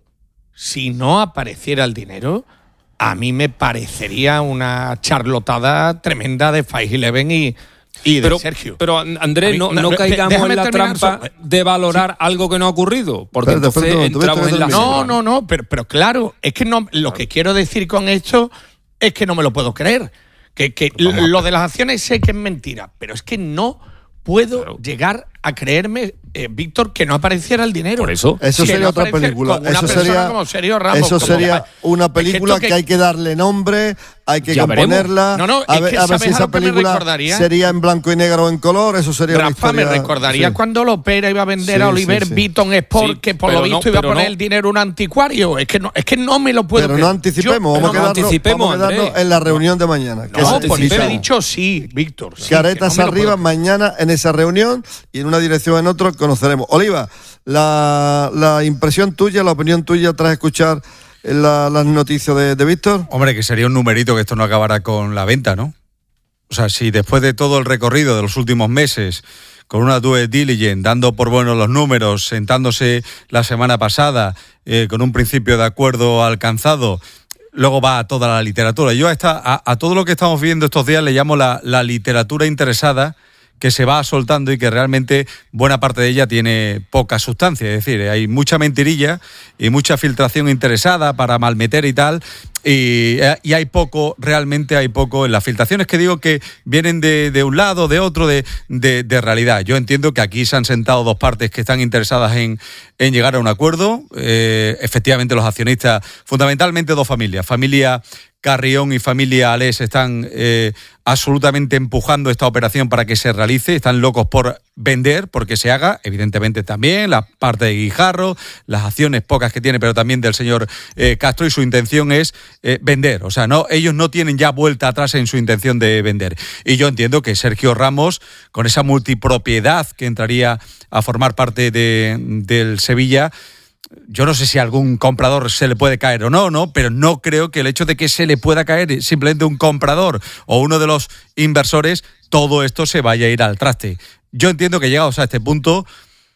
a mí me parecería una charlotada tremenda de 511 y de Sergio. Pero Andrés, no caigamos en la trampa de valorar algo que no ha ocurrido, porque entonces entramos en la... No, pero claro, es que no, lo que quiero decir con esto es que no me lo puedo creer. Que lo de las acciones sé que es mentira, pero es que no puedo llegar a creerme, Víctor, que no apareciera el dinero. Por eso. Eso sería otra película. Eso sería una película que hay que darle nombre, hay que componerla. A ver si esa película sería en blanco y negro o en color. Eso sería una historia. Me recordaría cuando Lopera iba a vender a Oliver Beaton Sport, que por lo visto iba a poner el dinero en un anticuario. Es que no me lo puedo creer. Pero no anticipemos, vamos a quedarnos en la reunión de mañana. No, por eso he dicho sí, Víctor. Caretas arriba, mañana en esa reunión y en una dirección en otro conoceremos. Oliva, la impresión tuya, la opinión tuya tras escuchar las noticias de Víctor. Hombre, que sería un numerito que esto no acabara con la venta, ¿no? O sea, si después de todo el recorrido de los últimos meses, con una due diligence, dando por buenos los números, sentándose la semana pasada, con un principio de acuerdo alcanzado, luego va a toda la literatura. Yo a todo lo que estamos viendo estos días le llamo la literatura interesada, que se va soltando y que realmente buena parte de ella tiene poca sustancia. Es decir, hay mucha mentirilla y mucha filtración interesada para malmeter y tal, y hay poco, realmente hay poco en las filtraciones que digo que vienen de un lado, de otro, de realidad. Yo entiendo que aquí se han sentado dos partes que están interesadas en llegar a un acuerdo. Efectivamente, los accionistas, fundamentalmente dos familias, familia Carrión y familia Alés, están absolutamente empujando esta operación para que se realice, están locos por vender, porque se haga, evidentemente también la parte de Guijarro, las acciones pocas que tiene, pero también del señor Castro, y su intención es vender, o sea, ellos no tienen ya vuelta atrás en su intención de vender. Y yo entiendo que Sergio Ramos, con esa multipropiedad que entraría a formar parte del Sevilla, yo no sé si a algún comprador se le puede caer o no, pero no creo que el hecho de que se le pueda caer simplemente un comprador o uno de los inversores, todo esto se vaya a ir al traste. Yo entiendo que llegados a este punto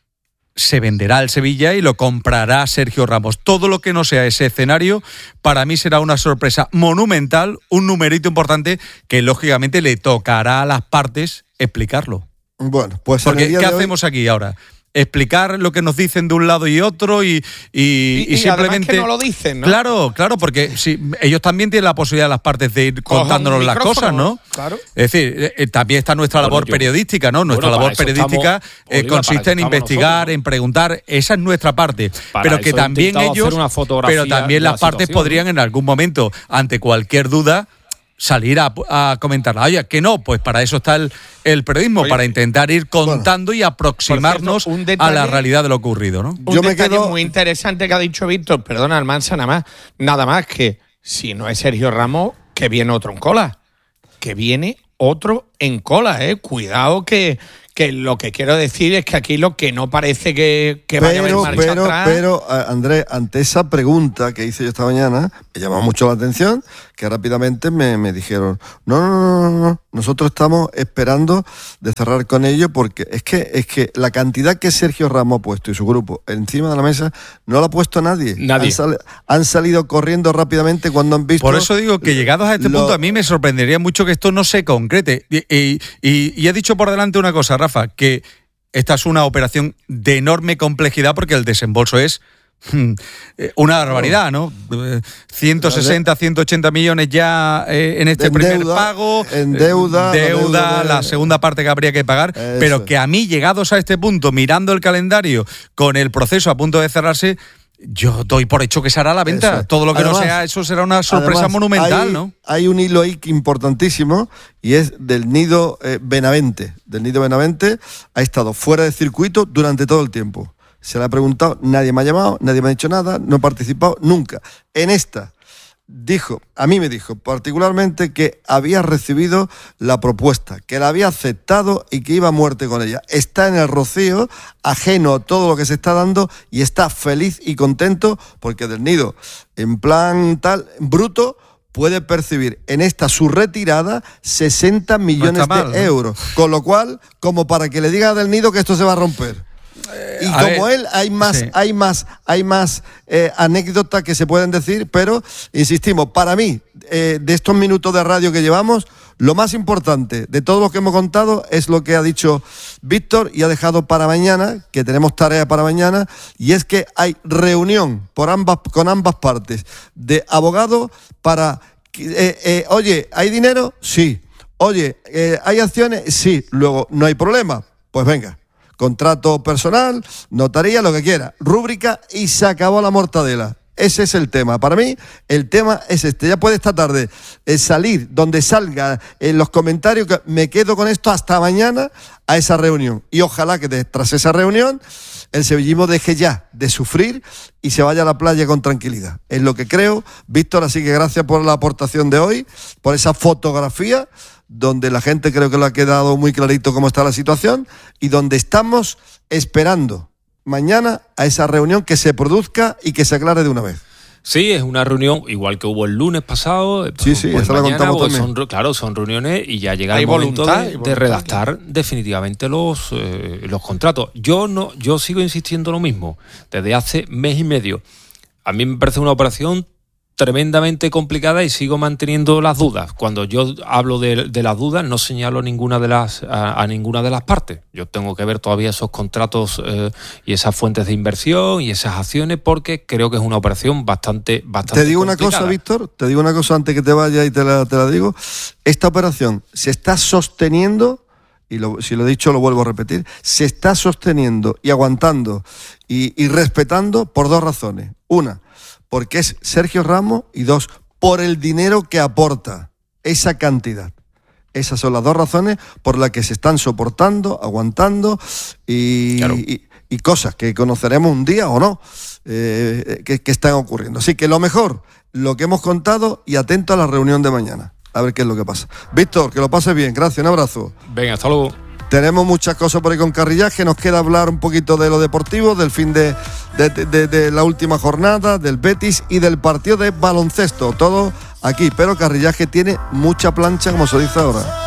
se venderá el Sevilla y lo comprará Sergio Ramos. Todo lo que no sea ese escenario, para mí será una sorpresa monumental, un numerito importante que lógicamente le tocará a las partes explicarlo. Bueno, pues porque ¿qué hacemos aquí ahora? Explicar lo que nos dicen de un lado y otro y simplemente que no lo dicen, ¿no? Claro, porque si ellos también tienen la posibilidad las partes de ir contándonos las cosas, ¿no? Claro. Es decir, también está nuestra labor periodística, ¿no? Nuestra labor periodística consiste en investigar, nosotros, en preguntar, esa es nuestra parte, pero que también ellos, pero también las partes podrían en algún momento, ante cualquier duda, salir a comentarla. Oye, que no, pues para eso está el periodismo, para intentar ir contando y aproximarnos a la realidad de lo ocurrido, ¿no? Un detalle muy interesante que ha dicho Víctor, perdona, Almansa, nada más que si no es Sergio Ramos, que viene otro en cola. Que viene otro en cola, Cuidado que lo que quiero decir es que aquí lo que no parece que vaya a haber marcha atrás. Pero, Andrés, ante esa pregunta que hice yo esta mañana, me llamó mucho la atención, que rápidamente me dijeron, no, nosotros estamos esperando de cerrar con ello, porque es que la cantidad que Sergio Ramos ha puesto y su grupo encima de la mesa no la ha puesto nadie. Han salido corriendo rápidamente cuando han visto... Por eso digo que llegados a este punto a mí me sorprendería mucho que esto no se concrete. Y he dicho por delante una cosa, Rafa, que esta es una operación de enorme complejidad porque el desembolso es una barbaridad, ¿no? 160, 180 millones ya en este primer pago. En deuda, la segunda parte que habría que pagar. Eso. Pero que a mí, llegados a este punto, mirando el calendario, con el proceso a punto de cerrarse, yo doy por hecho que se hará la venta. Eso. Todo lo que no sea eso será una sorpresa monumental, ¿no? Hay un hilo ahí importantísimo y es del Nido Benavente. Del Nido Benavente ha estado fuera de circuito durante todo el tiempo. Se le ha preguntado, nadie me ha llamado, nadie me ha dicho nada, no he participado nunca. En esta a mí me dijo particularmente que había recibido la propuesta, que la había aceptado y que iba a muerte con ella. Está en el rocío, ajeno a todo lo que se está dando y está feliz y contento porque del Nido, en plan tal, bruto, puede percibir en esta su retirada 60 millones de euros. Con lo cual, como para que le diga a del Nido que esto se va a romper. Y como él, hay más anécdotas que se pueden decir, pero insistimos, para mí, de estos minutos de radio que llevamos, lo más importante de todo lo que hemos contado es lo que ha dicho Víctor y ha dejado para mañana, que tenemos tarea para mañana, y es que hay reunión con ambas partes de abogados para, oye, ¿hay dinero? Sí. Oye, ¿hay acciones? Sí. Luego, ¿no hay problema? Pues venga. Contrato personal, notaría, lo que quiera, rúbrica y se acabó la mortadela. Ese es el tema. Para mí, el tema es este. Ya puede esta tarde salir donde salga en los comentarios que me quedo con esto hasta mañana a esa reunión. Y ojalá que tras esa reunión el sevillismo deje ya de sufrir y se vaya a la playa con tranquilidad. Es lo que creo. Víctor, así que gracias por la aportación de hoy, por esa fotografía donde la gente creo que le ha quedado muy clarito cómo está la situación y donde estamos esperando mañana a esa reunión que se produzca y que se aclare de una vez. Sí, es una reunión igual que hubo el lunes pasado. Sí, pues esa mañana, la contamos también. Son reuniones y ya llega el momento de redactar definitivamente los contratos. Yo sigo insistiendo lo mismo desde hace mes y medio. A mí me parece una operación tremendamente complicada y sigo manteniendo las dudas. Cuando yo hablo de las dudas, no señalo a ninguna de las partes. Yo tengo que ver todavía esos contratos y esas fuentes de inversión y esas acciones, porque creo que es una operación bastante Te digo complicada. Una cosa, Víctor, te digo una cosa antes que te vaya y te la digo. Esta operación se está sosteniendo, y si lo he dicho lo vuelvo a repetir, se está sosteniendo y aguantando y respetando por dos razones. Una, porque es Sergio Ramos, y dos, por el dinero que aporta, esa cantidad. Esas son las dos razones por las que se están soportando, aguantando y cosas que conoceremos un día o no, que están ocurriendo. Así que lo mejor, lo que hemos contado, y atento a la reunión de mañana, a ver qué es lo que pasa. Víctor, que lo pases bien, gracias, un abrazo. Venga, hasta luego. Tenemos muchas cosas por ahí con Carrillaje, nos queda hablar un poquito de lo deportivo, del fin de la última jornada, del Betis y del partido de baloncesto, todo aquí, pero Carrillaje tiene mucha plancha, como se dice ahora.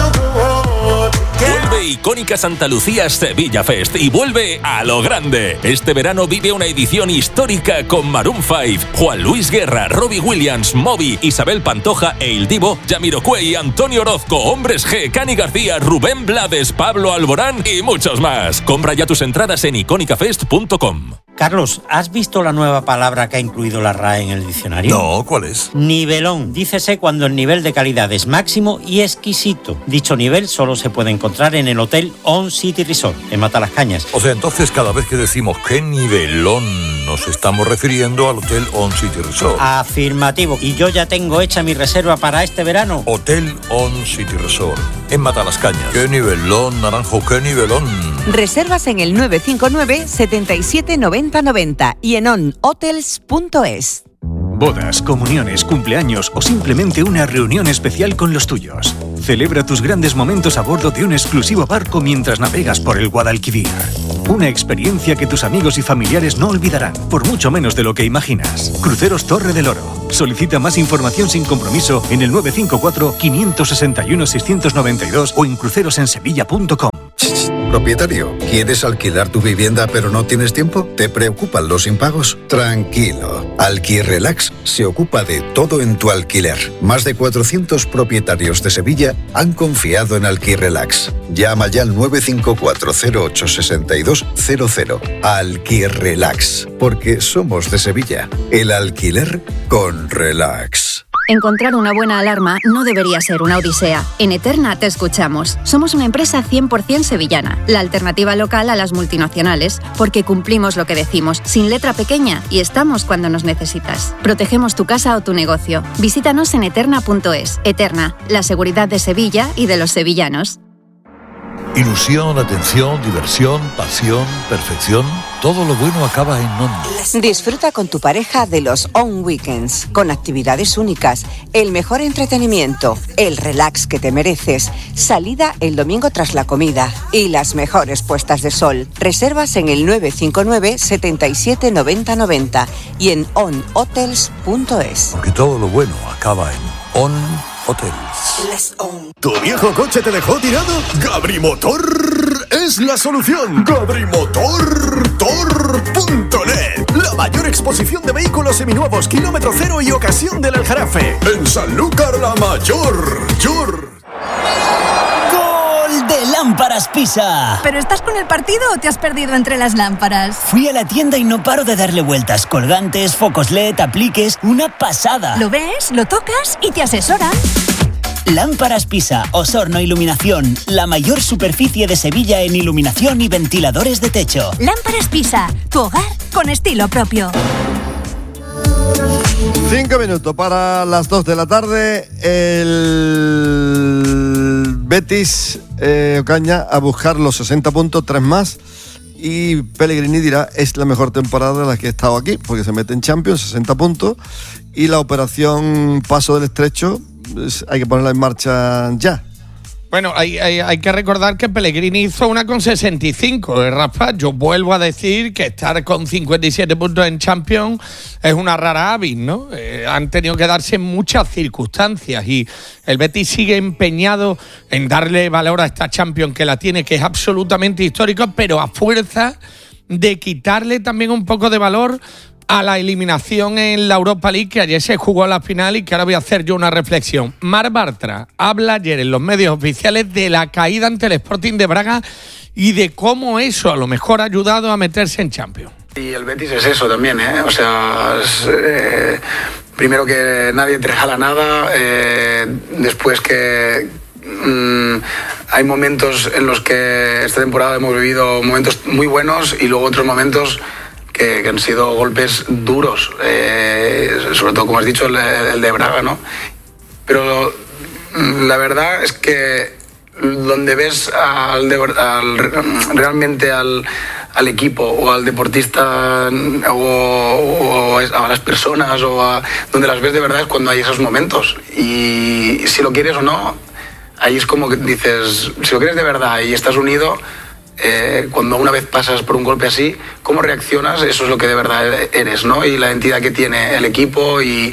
Vuelve Icónica Santa Lucía Sevilla Fest y vuelve a lo grande. Este verano vive una edición histórica con Maroon 5, Juan Luis Guerra, Robbie Williams, Moby, Isabel Pantoja e Il Divo, Jamiroquai, Antonio Orozco, Hombres G, Cani García, Rubén Blades, Pablo Alborán y muchos más. Compra ya tus entradas en icónicafest.com. Carlos, ¿has visto la nueva palabra que ha incluido la RAE en el diccionario? No, ¿cuál es? Nivelón. Dícese cuando el nivel de calidad es máximo y exquisito. Dicho nivel solo se puede encontrar en el Hotel On City Resort, en Matalascañas. O sea, entonces cada vez que decimos qué nivelón, nos estamos refiriendo al Hotel On City Resort. Afirmativo. ¿Y yo ya tengo hecha mi reserva para este verano? Hotel On City Resort, en Matalascañas. ¡Qué nivelón, Naranjo, qué nivelón! Reservas en el 959 77 90 90 y en onhotels.es. Bodas, comuniones, cumpleaños o simplemente una reunión especial con los tuyos. Celebra tus grandes momentos a bordo de un exclusivo barco mientras navegas por el Guadalquivir. Una experiencia que tus amigos y familiares no olvidarán, por mucho menos de lo que imaginas. Cruceros Torre del Oro. Solicita más información sin compromiso en el 954-561-692 o en crucerosensevilla.com. Propietario, ¿quieres alquilar tu vivienda pero no tienes tiempo? ¿Te preocupan los impagos? Tranquilo. Alquirrelax se ocupa de todo en tu alquiler. Más de 400 propietarios de Sevilla han confiado en Alquirrelax. Llama ya al 954-086200. Alquirrelax, porque somos de Sevilla. El alquiler con relax. Encontrar una buena alarma no debería ser una odisea. En Eterna te escuchamos. Somos una empresa 100% sevillana, la alternativa local a las multinacionales, porque cumplimos lo que decimos, sin letra pequeña, y estamos cuando nos necesitas. Protegemos tu casa o tu negocio. Visítanos en eterna.es. Eterna, la seguridad de Sevilla y de los sevillanos. Ilusión, atención, diversión, pasión, perfección. Todo lo bueno acaba en ON. Disfruta con tu pareja de los ON Weekends, con actividades únicas, el mejor entretenimiento, el relax que te mereces, salida el domingo tras la comida y las mejores puestas de sol. Reservas en el 959 77 90 90 y en onhotels.es. Porque todo lo bueno acaba en ON Hotels. ¿Tu viejo coche te dejó tirado? Gabrimotor es la solución. Gabrimotor.net. La mayor exposición de vehículos seminuevos, kilómetro cero y ocasión del Aljarafe. En Sanlúcar la Mayor. ¡Gol de Lámparas Pisa! ¿Pero estás con el partido o te has perdido entre las lámparas? Fui a la tienda y no paro de darle vueltas. Colgantes, focos LED, apliques, una pasada. Lo ves, lo tocas y te asesoran. Lámparas Pisa, Osorno Iluminación, la mayor superficie de Sevilla en iluminación y ventiladores de techo. Lámparas Pisa, tu hogar con estilo propio. 5 minutos para las 2 de la tarde. El Betis Ocaña a buscar los 60 puntos, 3 más. Y Pellegrini dirá, es la mejor temporada de la que he estado aquí, porque se mete en Champions, 60 puntos. Y la operación Paso del Estrecho, hay que ponerla en marcha ya. Bueno, hay que recordar que Pellegrini hizo una con 65, Rafa. Yo vuelvo a decir que estar con 57 puntos en Champions es una rara avis, ¿no? Han tenido que darse muchas circunstancias y el Betis sigue empeñado en darle valor a esta Champions, que la tiene, que es absolutamente histórica, pero a fuerza de quitarle también un poco de valor a la eliminación en la Europa League, que ayer se jugó a la final y que ahora voy a hacer yo una reflexión. Marc Bartra habla ayer en los medios oficiales de la caída ante el Sporting de Braga y de cómo eso a lo mejor ha ayudado a meterse en Champions. Y el Betis es eso también, ¿eh? O sea, primero que nadie te regala nada, después que hay momentos en los que esta temporada hemos vivido momentos muy buenos y luego otros momentos que han sido golpes duros, sobre todo, como has dicho, el de Braga, ¿no? Pero la verdad es que donde ves realmente al equipo o al deportista o a las personas donde las ves de verdad es cuando hay esos momentos. Y si lo quieres o no, ahí es como que dices, si lo quieres de verdad y estás unido, cuando una vez pasas por un golpe así, ¿cómo reaccionas? Eso es lo que de verdad eres, ¿no? Y la identidad que tiene el equipo y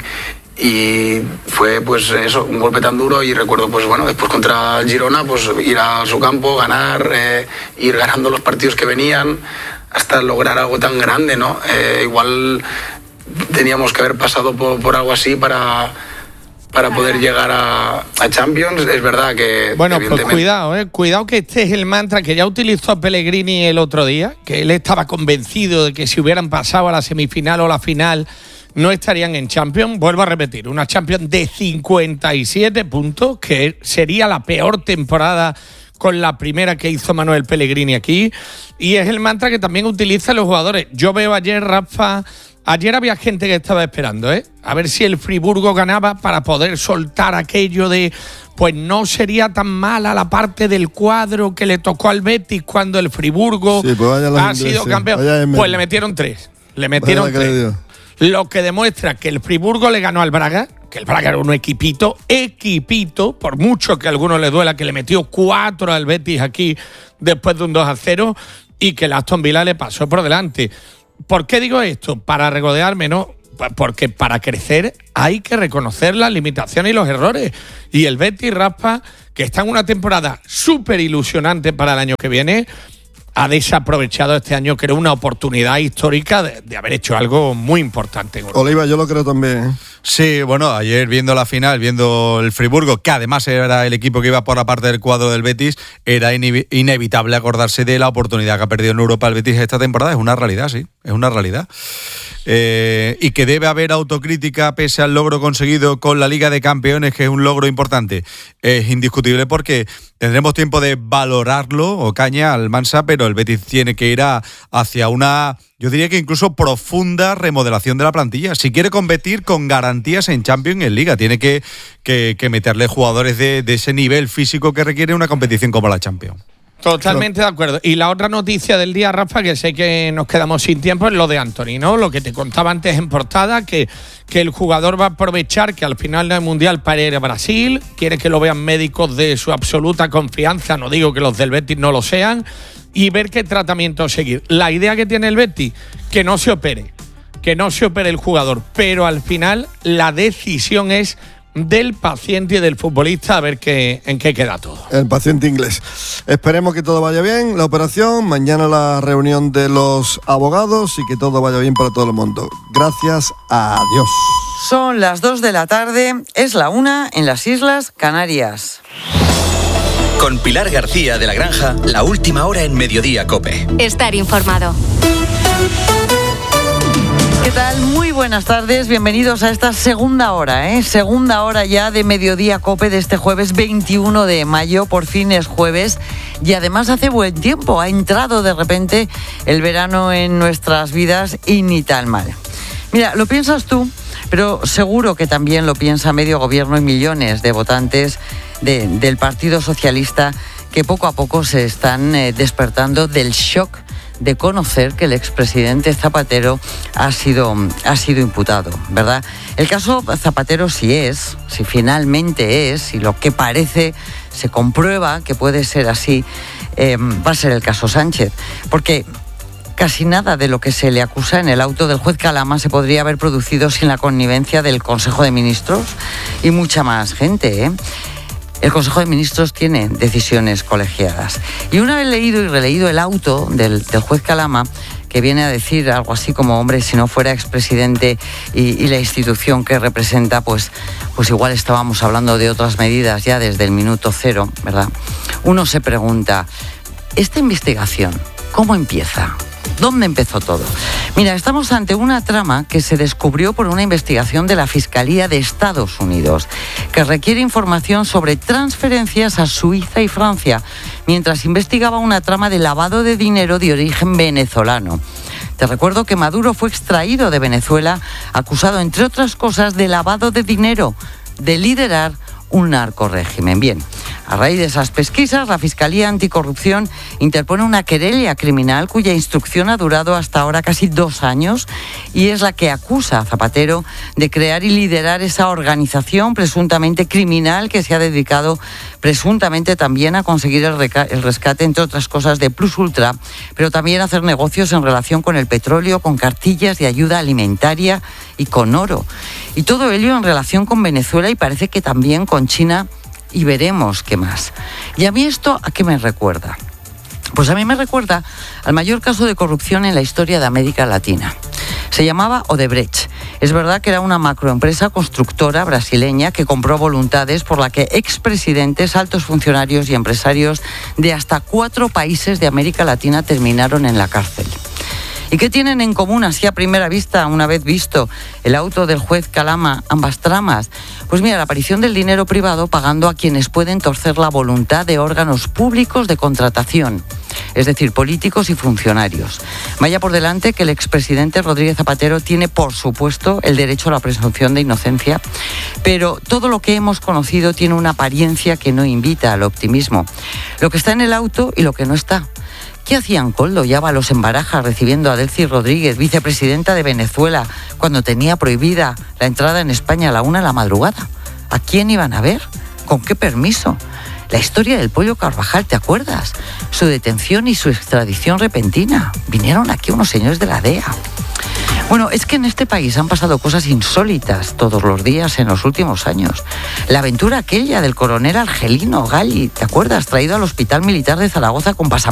fue pues eso, un golpe tan duro. Y recuerdo pues bueno, después contra el Girona, pues ir a su campo, ganar, ir ganando los partidos que venían hasta lograr algo tan grande, ¿no? Igual teníamos que haber pasado por algo así para poder llegar a Champions. Es verdad que... Bueno, pues cuidado que este es el mantra que ya utilizó Pellegrini el otro día, que él estaba convencido de que si hubieran pasado a la semifinal o la final no estarían en Champions. Vuelvo a repetir, una Champions de 57 puntos, que sería la peor temporada con la primera que hizo Manuel Pellegrini aquí, y es el mantra que también utilizan los jugadores. Yo veo ayer, Rafa, ayer había gente que estaba esperando, a ver si el Friburgo ganaba para poder soltar aquello de, pues no sería tan mala la parte del cuadro que le tocó al Betis cuando el Friburgo ha sido campeón. Pues le metieron 3. Lo que demuestra que el Friburgo le ganó al Braga, que el Braga era un equipito, por mucho que a algunos les duela, que le metió 4 al Betis aquí después de un 2-0, y que el Aston Villa le pasó por delante. ¿Por qué digo esto? Para regodearme, ¿no? Porque para crecer hay que reconocer las limitaciones y los errores. Y el Betis, Rafa, que está en una temporada súper ilusionante para el año que viene, ha desaprovechado este año, creo, una oportunidad histórica de haber hecho algo muy importante. Oliva, yo lo creo también. Sí, bueno, ayer viendo la final, viendo el Friburgo, que además era el equipo que iba por la parte del cuadro del Betis, era inevitable acordarse de la oportunidad que ha perdido en Europa el Betis esta temporada. Es una realidad, sí, es una realidad. Y que debe haber autocrítica pese al logro conseguido con la Liga de Campeones, que es un logro importante. Es indiscutible porque tendremos tiempo de valorarlo, Ocaña, Almansa, pero el Betis tiene que ir hacia una, yo diría que incluso profunda remodelación de la plantilla. Si quiere competir con garantías en Champions y en Liga, tiene que meterle jugadores de ese nivel físico que requiere una competición como la Champions. Totalmente de acuerdo. Y la otra noticia del día, Rafa, que sé que nos quedamos sin tiempo, es lo de Antony, ¿no? Lo que te contaba antes en portada, que el jugador va a aprovechar que al final del Mundial para ir a Brasil, quiere que lo vean médicos de su absoluta confianza, no digo que los del Betis no lo sean, y ver qué tratamiento seguir. La idea que tiene el Betis, que no se opere el jugador, pero al final la decisión es del paciente y del futbolista, a ver en qué queda todo. El paciente inglés. Esperemos que todo vaya bien, la operación, mañana la reunión de los abogados y que todo vaya bien para todo el mundo. Gracias a Dios. Son las 2 de la tarde, es la 1 en las Islas Canarias. Con Pilar García de la Granja, la última hora en Mediodía COPE. Estar informado. ¿Qué tal? Muy buenas tardes, bienvenidos a esta segunda hora, segunda hora ya de Mediodía COPE de este jueves 21 de mayo, por fin es jueves y además hace buen tiempo, ha entrado de repente el verano en nuestras vidas y ni tan mal. Mira, lo piensas tú, pero seguro que también lo piensa medio gobierno y millones de votantes del Partido Socialista que poco a poco se están despertando del shock de conocer que el expresidente Zapatero ha sido imputado, ¿verdad? El caso Zapatero si finalmente es, si lo que parece se comprueba que puede ser así, va a ser el caso Sánchez, porque casi nada de lo que se le acusa en el auto del juez Calama se podría haber producido sin la connivencia del Consejo de Ministros y mucha más gente, El Consejo de Ministros tiene decisiones colegiadas. Y una vez leído y releído el auto del juez Calama, que viene a decir algo así como, hombre, si no fuera expresidente y la institución que representa, pues igual estábamos hablando de otras medidas ya desde el minuto cero, ¿verdad? Uno se pregunta, ¿esta investigación cómo empieza? ¿Dónde empezó todo? Mira, estamos ante una trama que se descubrió por una investigación de la Fiscalía de Estados Unidos, que requiere información sobre transferencias a Suiza y Francia, mientras investigaba una trama de lavado de dinero de origen venezolano. Te recuerdo que Maduro fue extraído de Venezuela, acusado, entre otras cosas, de lavado de dinero, de liderar un narcorrégimen. Bien, a raíz de esas pesquisas, la Fiscalía Anticorrupción interpone una querella criminal cuya instrucción ha durado hasta ahora casi 2 años y es la que acusa a Zapatero de crear y liderar esa organización presuntamente criminal que se ha dedicado presuntamente también a conseguir el rescate, entre otras cosas, de Plus Ultra, pero también a hacer negocios en relación con el petróleo, con cartillas de ayuda alimentaria y con oro. Y todo ello en relación con Venezuela y parece que también con China, y veremos qué más. ¿Y a mí esto a qué me recuerda? Pues a mí me recuerda al mayor caso de corrupción en la historia de América Latina. Se llamaba Odebrecht. Es verdad que era una macroempresa constructora brasileña que compró voluntades por la que expresidentes, altos funcionarios y empresarios de hasta 4 países de América Latina terminaron en la cárcel. ¿Y qué tienen en común así a primera vista, una vez visto el auto del juez Calama, ambas tramas? Pues mira, la aparición del dinero privado pagando a quienes pueden torcer la voluntad de órganos públicos de contratación, es decir, políticos y funcionarios. Vaya por delante que el expresidente Rodríguez Zapatero tiene, por supuesto, el derecho a la presunción de inocencia, pero todo lo que hemos conocido tiene una apariencia que no invita al optimismo. Lo que está en el auto y lo que no está. ¿Qué hacían Koldo y Ábalos en Barajas recibiendo a Delcy Rodríguez, vicepresidenta de Venezuela, cuando tenía prohibida la entrada en España a la 1 de la madrugada? ¿A quién iban a ver? ¿Con qué permiso? La historia del Pollo Carvajal, ¿te acuerdas? Su detención y su extradición repentina. Vinieron aquí unos señores de la DEA. Bueno, es que en este país han pasado cosas insólitas todos los días en los últimos años. La aventura aquella del coronel Argelino Galli, ¿te acuerdas? Traído al Hospital Militar de Zaragoza con pasaporte